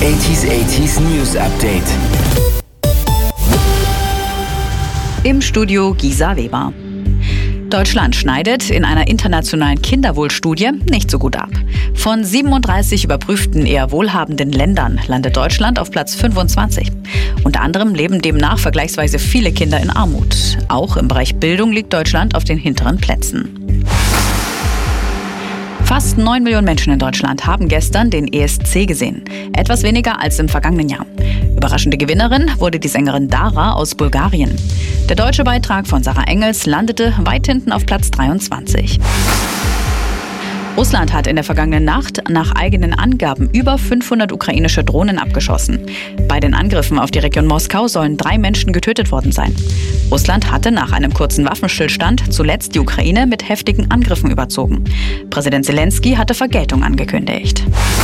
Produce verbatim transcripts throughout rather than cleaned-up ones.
achtziger achtziger News Update. Im Studio Gisa Weber. Deutschland schneidet in einer internationalen Kinderwohlstudie nicht so gut ab. Von siebenunddreißig überprüften eher wohlhabenden Ländern landet Deutschland auf Platz fünfundzwanzig. Unter anderem leben demnach vergleichsweise viele Kinder in Armut. Auch im Bereich Bildung liegt Deutschland auf den hinteren Plätzen. Fast neun Millionen Menschen in Deutschland haben gestern den E S C gesehen. Etwas weniger als im vergangenen Jahr. Überraschende Gewinnerin wurde die Sängerin Dara aus Bulgarien. Der deutsche Beitrag von Sarah Engels landete weit hinten auf Platz dreiundzwanzig. Russland hat in der vergangenen Nacht nach eigenen Angaben über fünfhundert ukrainische Drohnen abgeschossen. Bei den Angriffen auf die Region Moskau sollen drei Menschen getötet worden sein. Russland hatte nach einem kurzen Waffenstillstand zuletzt die Ukraine mit heftigen Angriffen überzogen. Präsident Zelensky hatte Vergeltung angekündigt.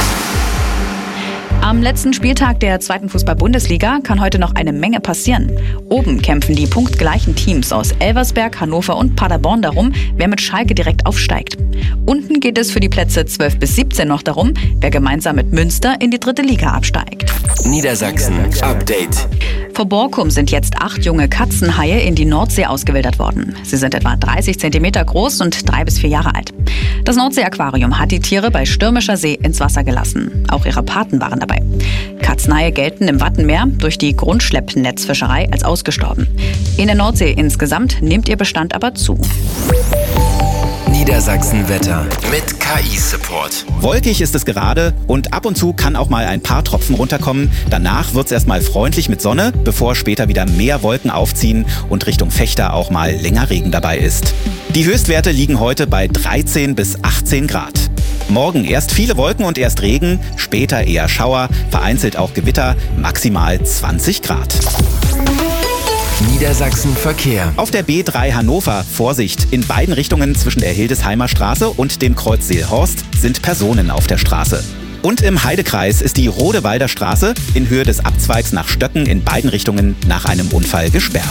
Am letzten Spieltag der zweiten Fußball-Bundesliga kann heute noch eine Menge passieren. Oben kämpfen die punktgleichen Teams aus Elversberg, Hannover und Paderborn darum, wer mit Schalke direkt aufsteigt. Unten geht es für die Plätze zwölf bis siebzehn noch darum, wer gemeinsam mit Münster in die dritte Liga absteigt. Niedersachsen Update. Vor Borkum sind jetzt acht junge Katzenhaie in die Nordsee ausgewildert worden. Sie sind etwa dreißig Zentimeter groß und drei bis vier Jahre alt. Das Nordsee-Aquarium hat die Tiere bei stürmischer See ins Wasser gelassen. Auch ihre Paten waren dabei. Katzenhaie gelten im Wattenmeer durch die Grundschleppnetzfischerei als ausgestorben. In der Nordsee insgesamt nimmt ihr Bestand aber zu. Niedersachsen Wetter mit K I-Support. Wolkig ist es gerade und ab und zu kann auch mal ein paar Tropfen runterkommen. Danach wird es erstmal freundlich mit Sonne, bevor später wieder mehr Wolken aufziehen und Richtung Vechta auch mal länger Regen dabei ist. Die Höchstwerte liegen heute bei dreizehn bis achtzehn Grad. Morgen erst viele Wolken und erst Regen, später eher Schauer, vereinzelt auch Gewitter, maximal zwanzig Grad. Niedersachsen Verkehr. Auf der B drei Hannover, Vorsicht, in beiden Richtungen zwischen der Hildesheimer Straße und dem Kreuz Seelhorst sind Personen auf der Straße. Und im Heidekreis ist die Rodewalder Straße in Höhe des Abzweigs nach Stöcken in beiden Richtungen nach einem Unfall gesperrt.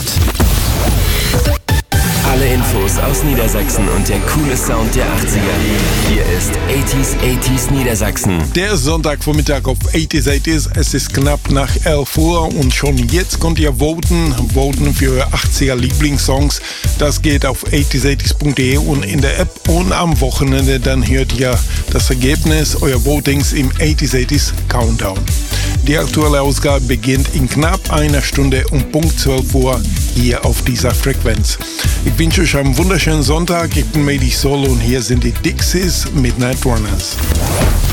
Alle Infos aus Niedersachsen und der coole Sound der achtziger. Hier ist achtziger achtziger Niedersachsen. Der Sonntagvormittag auf achtziger achtziger. Es ist knapp nach elf Uhr und schon jetzt könnt ihr voten. Voten für eure achtziger Lieblingssongs. Das geht auf achtziger achtziger punkt de und in der App und am Wochenende. Dann hört ihr das Ergebnis eurer Votings im achtziger achtziger Countdown. Die aktuelle Ausgabe beginnt in knapp einer Stunde um Punkt zwölf Uhr hier auf dieser Frequenz. Ich wünsche euch einen wunderschönen Sonntag. Ich bin Medi Solo und hier sind die Dixies Midnight Runners.